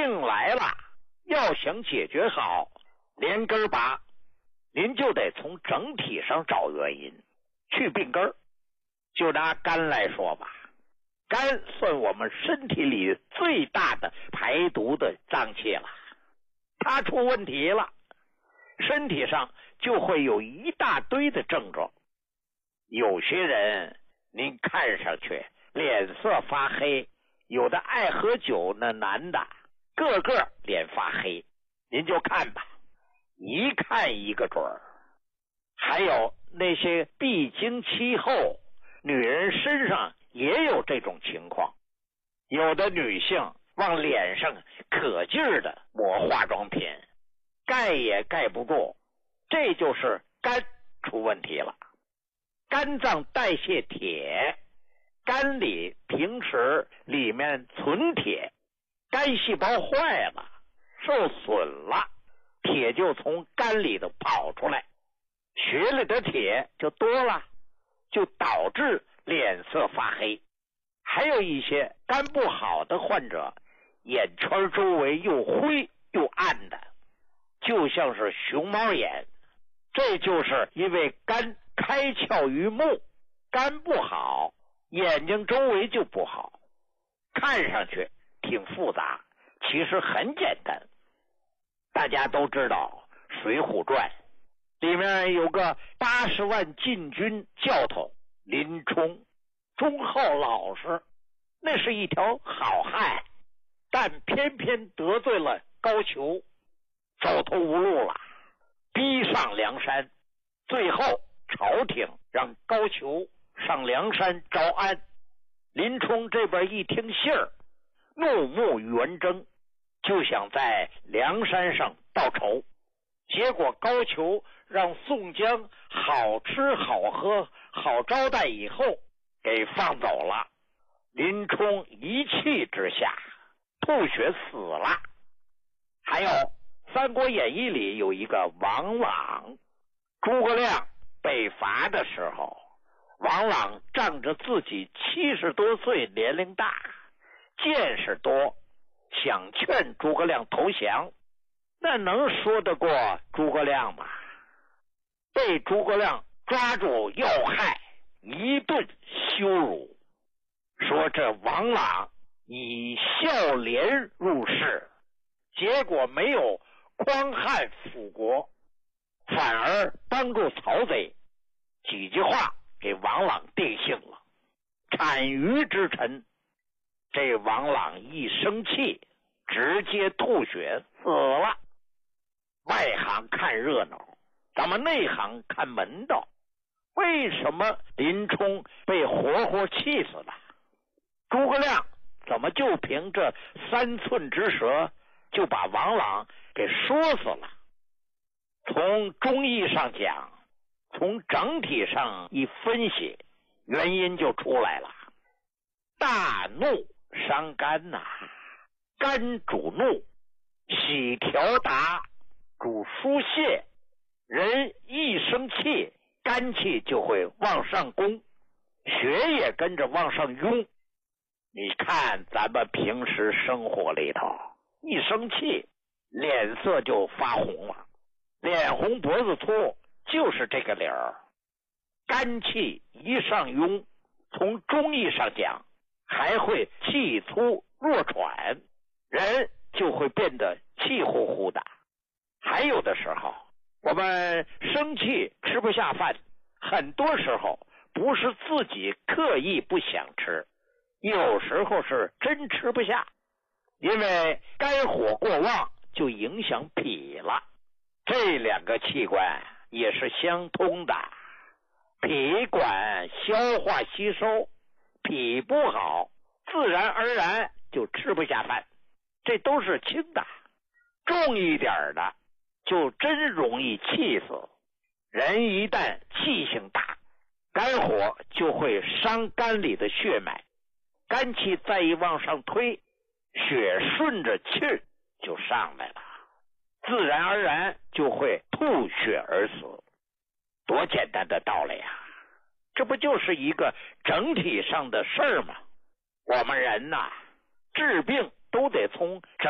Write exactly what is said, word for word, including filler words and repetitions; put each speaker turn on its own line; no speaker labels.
病来了，要想解决好，连根儿拔，您就得从整体上找原因，去病根儿。就拿肝来说吧，肝算我们身体里最大的排毒的脏器了，它出问题了，身体上就会有一大堆的症状。有些人您看上去脸色发黑，有的爱喝酒那男的个个脸发黑，您就看吧，一看一个准儿。还有那些闭经期后，女人身上也有这种情况，有的女性往脸上可劲儿的抹化妆品，盖也盖不住，这就是肝出问题了。肝脏代谢铁，肝里平时里面存铁，肝细胞坏了，受损了，铁就从肝里头跑出来，血里的铁就多了，就导致脸色发黑。还有一些肝不好的患者，眼圈周围又灰又暗的，就像是熊猫眼，这就是因为肝开窍于目，肝不好，眼睛周围就不好。看上去挺复杂，其实很简单。大家都知道《水浒传》里面有个八十万禁军教头林冲，忠厚老实，那是一条好汉，但偏偏得罪了高俅，走投无路了，逼上梁山。最后朝廷让高俅上梁山招安，林冲这边一听信儿，怒目圆睁，就想在梁山上报仇。结果高俅让宋江好吃好喝好招待以后给放走了，林冲一气之下吐血死了。还有《三国演义》里有一个王朗，诸葛亮北伐的时候，王朗仗着自己七十多岁年龄大，见识多，想劝诸葛亮投降，那能说得过诸葛亮吗？被诸葛亮抓住要害，一顿羞辱，说这王朗以孝廉入仕，结果没有匡汉辅国，反而帮助曹贼。几句话给王朗定性了，产于之臣。这王朗一生气，直接吐血死了。外行看热闹，咱们内行看门道。为什么林冲被活活气死了？诸葛亮怎么就凭这三寸之舌就把王朗给说死了？从中医上讲，从整体上一分析，原因就出来了。大怒伤肝呐、啊，肝主怒，喜调达，主疏泄。人一生气，肝气就会往上攻，血也跟着往上涌。你看咱们平时生活里头，一生气脸色就发红了，脸红脖子粗，就是这个理儿。肝气一上涌，从中医上讲，还会气粗弱喘，人就会变得气呼呼的。还有的时候我们生气吃不下饭，很多时候不是自己刻意不想吃，有时候是真吃不下，因为肝火过旺就影响脾了。这两个器官也是相通的，脾管消化吸收，脾不好，自然而然就吃不下饭，这都是轻的。重一点的就真容易气死。人一旦气性大，肝火就会伤肝里的血脉，肝气再一往上推，血顺着气儿就上来了，自然而然就会吐血而死。多简单的道理啊，这不就是一个整体上的事儿吗？我们人呐、啊，治病都得从整